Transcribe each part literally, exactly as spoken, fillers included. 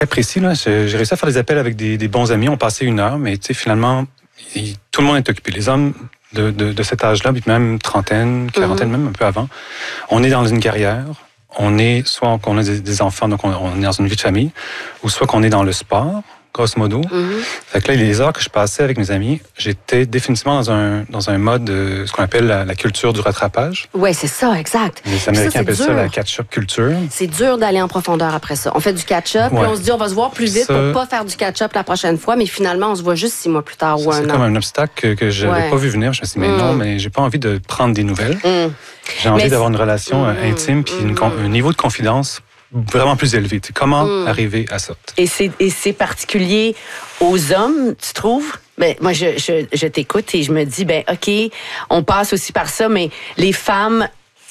Très précis, là. J'ai, j'ai réussi à faire des appels avec des, des bons amis. On passait une heure, mais tu sais, finalement, il, tout le monde est occupé. Les hommes de, de, de cet âge-là, puis même trentaine, quarantaine, mm-hmm. même un peu avant, on est dans une carrière. On est soit qu'on a des, des enfants, donc on, on est dans une vie de famille, ou soit qu'on est dans le sport, grosso modo. Mm-hmm. Fait que là, les heures que je passais avec mes amis, j'étais définitivement dans un, dans un mode, de ce qu'on appelle la, la culture du rattrapage. Oui, c'est ça, exact. Les Américains ça, appellent dur. ça la catch-up culture. C'est dur d'aller en profondeur après ça. On fait du catch-up, ouais. puis on se dit on va se voir plus vite ça, pour pas faire du catch-up la prochaine fois, mais finalement, on se voit juste six mois plus tard ça, ou un c'est an. C'est comme un obstacle que, que je n'avais ouais. pas vu venir. Je me suis dit, mais mm. non, mais j'ai pas envie de prendre des nouvelles. Mm. J'ai envie mais d'avoir une relation mm. intime puis mm. un niveau de confidence vraiment plus élevé. T'sais, comment mm. arriver à ça? Et c'est, et c'est particulier aux hommes, tu trouves? Ben, moi, je, je, je t'écoute et je me dis, ben OK, on passe aussi par ça, mais les femmes,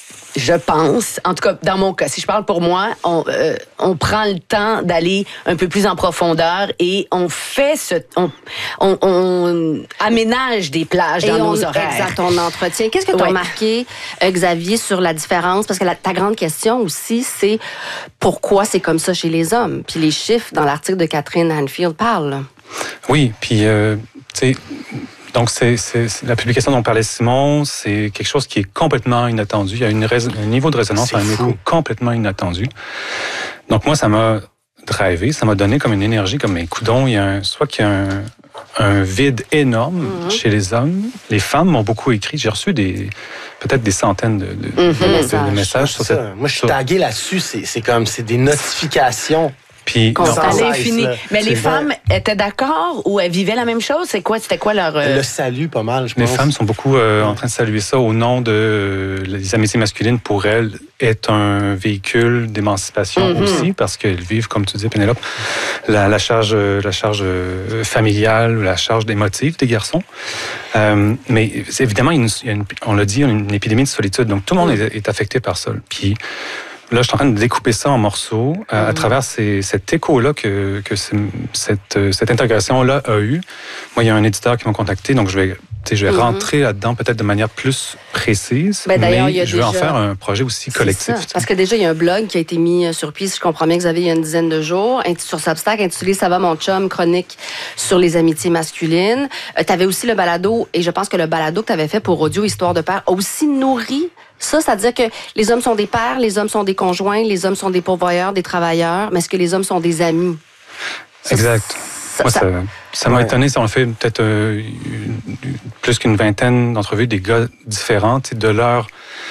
je pense, en tout cas, dans mon cas, si je parle pour moi, on, euh, on prend le temps d'aller un peu plus en profondeur et on fait ce... On, on, on aménage des plages et dans on, nos horaires. Exact, on entretient. Qu'est-ce que tu as ouais. remarqué, euh, Xavier, sur la différence? Parce que la, ta grande question aussi, c'est pourquoi c'est comme ça chez les hommes? Puis les chiffres dans l'article de Catherine Hanfield parlent. Oui, puis, euh, tu sais... Donc, c'est, c'est, c'est la publication dont parlait Simon, c'est quelque chose qui est complètement inattendu. Il y a une rais- un niveau de résonance, c'est un écho complètement inattendu. Donc, moi, ça m'a drivé, ça m'a donné comme une énergie, comme un coudon. Il y a un, soit qu'il y a un, un vide énorme mm-hmm. chez les hommes. Les femmes m'ont beaucoup écrit. J'ai reçu des, peut-être des centaines de, de, mm-hmm. de, messages. de messages sur cette... Moi, je suis tagué là-dessus. C'est, c'est comme, c'est des notifications. Puis, à l'infini. Mais c'est les vrai. Femmes étaient d'accord ou elles vivaient la même chose? C'est quoi? C'était quoi leur... Euh... Le salut, pas mal, je pense. Les femmes sont beaucoup euh, en train de saluer ça au nom de... Euh, les amitiés masculines, pour elles, est un véhicule d'émancipation mm-hmm. aussi, parce qu'elles vivent, comme tu dis, Pénélope, la, la charge, la charge familiale ou la charge émotive des garçons. Euh, mais évidemment, il y a une, on l'a dit, il y a une épidémie de solitude. Donc, tout le monde mm. est, est affecté par ça. Puis... Là, je suis en train de découper ça en morceaux euh, mmh. à travers ces, cet écho-là que, que cette, cette intégration-là a eu. Moi, il y a un éditeur qui m'a contacté, donc je vais, je vais mmh. rentrer là-dedans peut-être de manière plus précise, ben, mais il y a je vais déjà... en faire un projet aussi collectif. Parce que déjà, il y a un blog qui a été mis sur pied, si je comprends bien, Xavier, il y a une dizaine de jours, sur Substack, intitulé « Ça va, mon chum », chronique sur les amitiés masculines. Euh, tu avais aussi le balado, et je pense que le balado que tu avais fait pour Audio Histoire de Père a aussi nourri ça, ça veut dire que les hommes sont des pères, les hommes sont des conjoints, les hommes sont des pourvoyeurs, des travailleurs, mais est-ce que les hommes sont des amis? Exact. Ça, Moi, ça, ça, ça m'a ouais. étonné. Ça, on fait peut-être euh, plus qu'une vingtaine d'entrevues des gars différents, de leur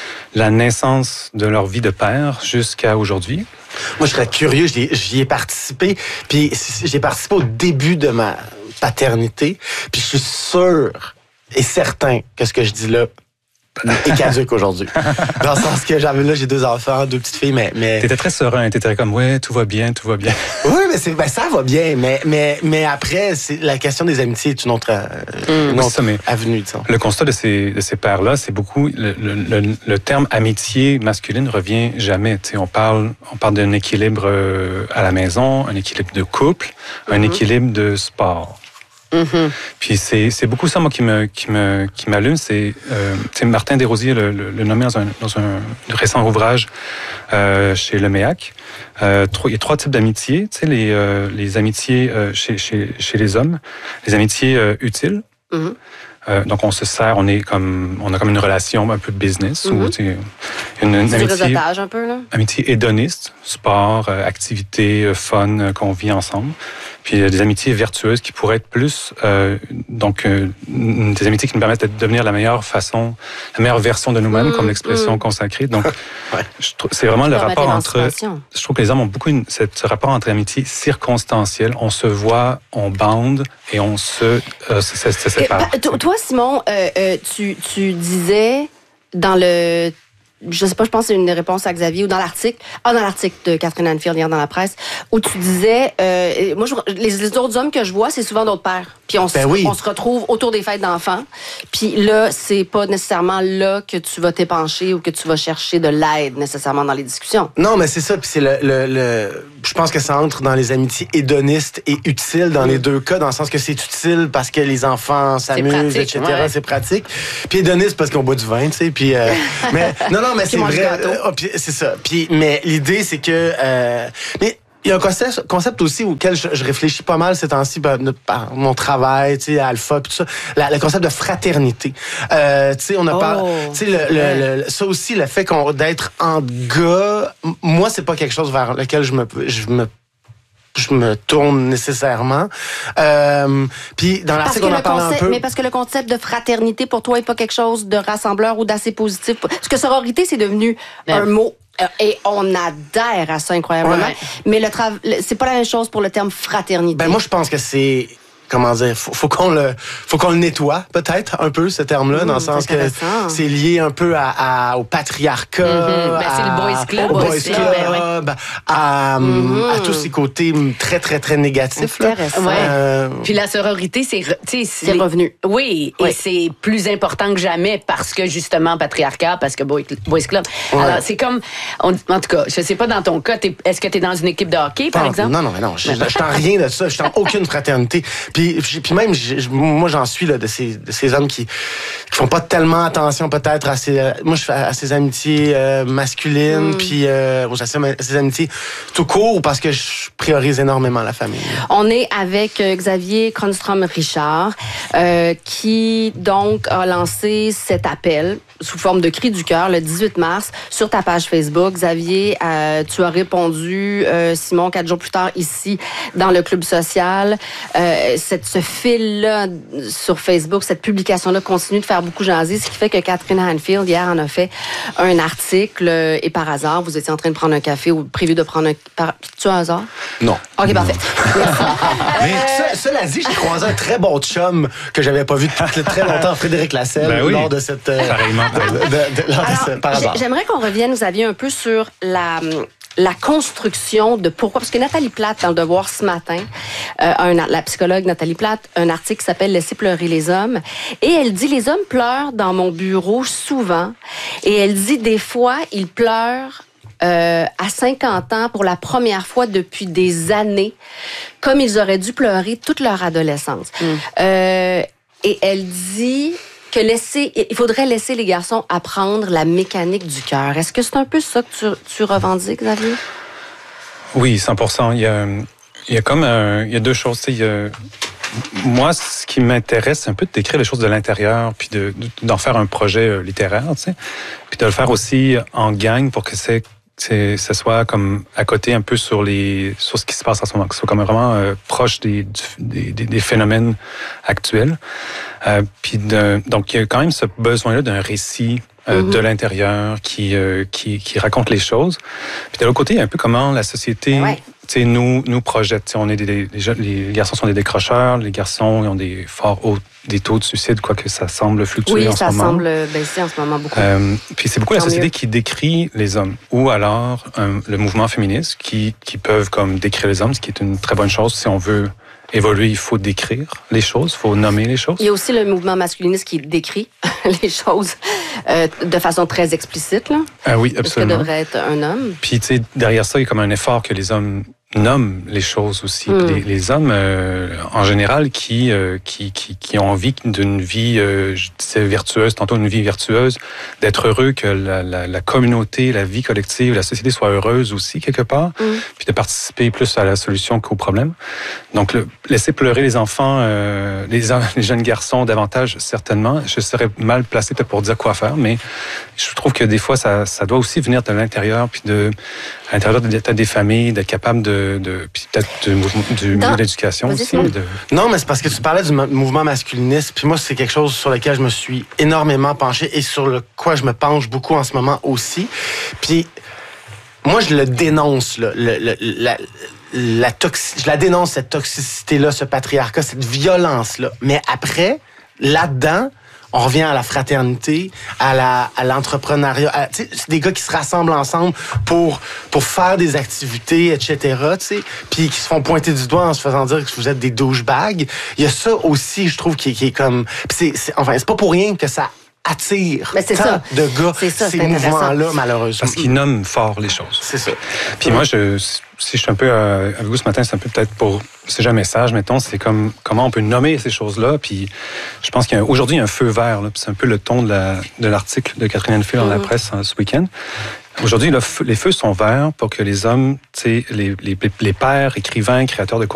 la naissance de leur vie de père jusqu'à aujourd'hui. Moi, je serais curieux. J'y, j'y ai participé. Puis, j'ai participé au début de ma paternité. Puis, je suis sûr et certain que ce que je dis là est caduque aujourd'hui. Dans le sens que j'avais là, j'ai deux enfants, deux petites filles, mais... mais... T'étais très serein, t'étais comme, ouais, tout va bien, tout va bien. Oui, mais c'est, ben, ça va bien, mais, mais, mais après, c'est, la question des amitiés est une autre, euh, une oui, autre ça, mais avenue, disons. Le constat de ces, de ces pères-là, c'est beaucoup, le, le, le, le terme amitié masculine revient jamais. T'sais, on parle, on parle d'un équilibre à la maison, un équilibre de couple, mm-hmm. un équilibre de sport. Mm-hmm. Puis c'est, c'est beaucoup ça, moi, qui, me, qui, me, qui m'allume. C'est, euh, Martin Desrosiers le, le, le nommé dans un, dans un récent ouvrage euh, chez Le Méac. Euh, il y a trois types d'amitiés. Les, euh, les amitiés euh, chez, chez, chez les hommes, les amitiés euh, utiles. Mm-hmm. Euh, donc on se sert, on est comme, on a comme une relation un peu de business mm-hmm. ou une, une c'est amitié, du réseautage un peu là. Amitié hédoniste, sport, euh, activité, euh, fun euh, qu'on vit ensemble. Puis il y a des amitiés vertueuses qui pourraient être plus, euh, donc euh, des amitiés qui nous permettent de devenir la meilleure façon, la meilleure version de nous-mêmes, mmh, comme l'expression mmh. consacrée. Donc ouais. je trouve, c'est vraiment le rapport entre. Je trouve que les hommes ont beaucoup une, cette, ce rapport entre amitié circonstancielle. On se voit, on bande et on se, euh, se, se, se sépare. Et, bah, toi, Simon, euh, euh, tu, tu disais dans le je sais pas, je pense que c'est une réponse à Xavier, ou dans l'article, ah, dans l'article de Catherine Hanfield hier dans la presse, où tu disais, euh, moi, je, les, les autres hommes que je vois, c'est souvent d'autres pères. Puis on, ben se, oui. on se retrouve autour des fêtes d'enfants. Puis là, c'est pas nécessairement là que tu vas t'épancher ou que tu vas chercher de l'aide nécessairement dans les discussions. Non, mais c'est ça. Puis c'est le, le, le, je pense que ça entre dans les amitiés hédonistes et utiles dans mmh. les deux cas, dans le sens que c'est utile parce que les enfants s'amusent, et cetera. Ouais. C'est pratique. Puis hédoniste parce qu'on boit du vin, tu sais. Puis, euh, mais non, non, mais c'est vrai. Euh, oh, puis, c'est ça. Puis, mais l'idée, c'est que, euh, mais Il y a un concept, concept aussi auquel je, je réfléchis pas mal ces temps-ci par, par mon travail, tu sais, Alpha, puis tout ça. La, le concept de fraternité. Euh, tu sais, on a Oh, pas, tu sais, le, le, le, ça aussi, le fait qu'on d'être en gars, moi, c'est pas quelque chose vers lequel je me, je me je me tourne nécessairement. Euh, puis dans l'article, on en parle concept, un peu. Mais parce que le concept de fraternité, pour toi, est pas quelque chose de rassembleur ou d'assez positif. Parce que sororité, c'est devenu Ben, un mot et on adhère à ça incroyablement. Ouais. Mais le tra- c'est pas la même chose pour le terme fraternité. Ben moi, je pense que c'est... Comment dire, faut, faut qu'on le, faut qu'on le nettoie peut-être un peu ce terme-là, Mmh, dans le sens c'est que intéressant. c'est lié un peu à, à au patriarcat, Mm-hmm. Ben, c'est le à- boys club au boys aussi, club, ben ouais. à, Mmh. à tous ces côtés très très très négatifs. Là. Intéressant. Ouais. Euh, Puis la sororité, c'est... re- tu sais, C'est les- revenu. Oui, Oui. et c'est plus important que jamais parce que, justement, patriarcat, parce que boy- boys club. Ouais. Alors, c'est comme... on- en tout cas, je sais pas dans ton cas, t'es- est-ce que tu es dans une équipe de hockey, par pas- exemple? Non, non, mais non. Je je suis en rien de ça. Je suis en aucune fraternité. Puis, puis puis même, je- je- moi, j'en suis là, de, ces, de ces hommes qui, qui font pas tellement attention peut-être à ces... euh, moi, je fais à ces amitiés euh, masculines, puis euh, aux- à ces, à ces amitiés tout court, parce que je priorise énormément la famille. On est avec euh, Xavier Kronstrom-Richard, euh, qui donc a lancé cet appel sous forme de cri du cœur le dix-huit mars sur ta page Facebook. Xavier, euh, tu as répondu, euh, Simon, quatre jours plus tard ici dans le club social. Euh, cette, ce fil-là sur Facebook, cette publication-là continue de faire beaucoup jaser, ce qui fait que Catherine Hanfield, hier, en a fait un article euh, et par hasard, vous étiez en train de prendre un café ou prévu de prendre un... Par... Tu as un hasard? Non. OK, parfait. Mais ce- cela dit, j'ai croisé un très bon chum que j'avais pas vu depuis très longtemps, Frédéric Lasselle, Ben oui. lors de cette... euh, Pareillement. de- de- de- lors de Alors, ce- par j'ai- hasard. j'aimerais qu'on revienne, Xavier, un peu sur la, la construction de pourquoi. Parce que Nathalie Plate, dans Le Devoir ce matin, euh, un, la psychologue Nathalie Plate, un article qui s'appelle « Laisser pleurer les hommes ». Et elle dit « Les hommes pleurent dans mon bureau souvent. » Et elle dit « Des fois, ils pleurent euh, à cinquante ans pour la première fois depuis des années, comme ils auraient dû pleurer toute leur adolescence. Mm. Euh, et elle dit que laisser, il faudrait laisser les garçons apprendre la mécanique du cœur. Est-ce que c'est un peu ça que tu, tu revendiques, Xavier? Oui, cent pour cent. Il y a, il y a comme un, il y a deux choses. Il y a, moi, ce qui m'intéresse, c'est un peu de décrire les choses de l'intérieur, puis de, d'en faire un projet littéraire, tu sais, puis de le faire aussi en gang pour que c'est C'est, ce soit comme à côté un peu sur les sur ce qui se passe en ce moment, que ce soit comme vraiment euh, proche des, des, des, des phénomènes actuels. Euh, puis de, donc il y a quand même ce besoin-là d'un récit euh, mm-hmm. de l'intérieur qui, euh, qui qui raconte les choses. Puis de l'autre côté, il y a un peu comment la société ouais. tu sais, nous nous projette. Tu sais, on est des, des, des jeunes, les garçons sont des décrocheurs, les garçons ils ont des forts hauts des taux de suicide, quoique ça semble fluctuer oui, en ce moment. Oui, ça semble baisser en ce moment beaucoup. Euh, puis c'est beaucoup Tant la société mieux. qui décrit les hommes, ou alors euh, le mouvement féministe qui, qui peuvent comme décrire les hommes, ce qui est une très bonne chose. Si on veut évoluer, il faut décrire les choses, il faut nommer les choses. Il y a aussi le mouvement masculiniste qui décrit les choses euh, de façon très explicite, là. Ah oui, Ce que absolument. devrait être un homme. Puis tu sais, derrière ça, il y a comme un effort que les hommes nomment les choses aussi. Mm. Les, les hommes, euh, en général, qui, euh, qui, qui, qui ont envie d'une vie, euh, je disais vertueuse, tantôt une vie vertueuse, d'être heureux, que la, la, la communauté, la vie collective, la société soit heureuse aussi, quelque part, Mm. puis de participer plus à la solution qu'au problème. Donc, le, laisser pleurer les enfants, euh, les, les jeunes garçons davantage, certainement. Je serais mal placé peut-être pour dire quoi faire, mais je trouve que des fois, ça, ça doit aussi venir de l'intérieur, puis de, à l'intérieur de, de, des familles, d'être capable de De, de, puis peut-être du, du milieu de l'éducation Vas-y, aussi. Simon. De... Non, mais c'est parce que tu parlais du mo- mouvement masculiniste, puis moi, c'est quelque chose sur lequel je me suis énormément penché et sur le quoi je me penche beaucoup en ce moment aussi. Puis moi, je le dénonce, là, le, le, la, la toxi- je la dénonce, cette toxicité-là, ce patriarcat, cette violence-là. Mais après, là-dedans, on revient à la fraternité, à la à l'entrepreneuriat. À, c'est des gars qui se rassemblent ensemble pour pour faire des activités, et cetera. Puis qui se font pointer du doigt en se faisant dire que vous êtes des douchebags. Il y a ça aussi, je trouve, qui, qui est comme. Pis c'est, c'est enfin, c'est pas pour rien que ça attire Mais c'est tant ça. de gars C'est ça, ces c'est intéressant. mouvements-là, malheureusement. Parce qu'ils nomment fort les choses. C'est ça. Puis moi, je, si je suis un peu euh, avec vous ce matin, c'est un peu peut-être pour, c'est un message, mettons, c'est comme comment on peut nommer ces choses-là. Puis je pense qu'aujourd'hui, il y a un feu vert. Là, puis c'est un peu le ton de, la, de l'article de Catherine Hanfield dans la presse hein, ce week-end. Aujourd'hui, là, les feux sont verts pour que les hommes, tu sais, les, les, les pères, écrivains, créateurs de